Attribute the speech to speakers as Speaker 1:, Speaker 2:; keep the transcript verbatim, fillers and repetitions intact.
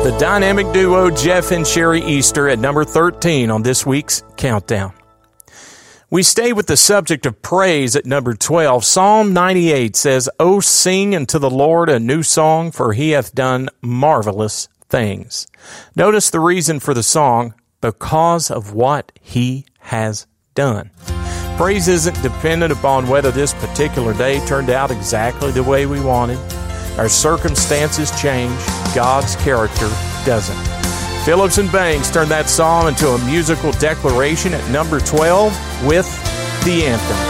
Speaker 1: the dynamic duo Jeff and Sherry Easter at number thirteen on this week's Countdown. We stay with the subject of praise at number twelve. Psalm ninety-eight says, "O sing unto the Lord a new song, for he hath done marvelous things." Notice the reason for the song, because of what he has done. Praise isn't dependent upon whether this particular day turned out exactly the way we wanted. Our circumstances change. God's character doesn't. Phillips and Banks turned that psalm into a musical declaration at number twelve with the anthem.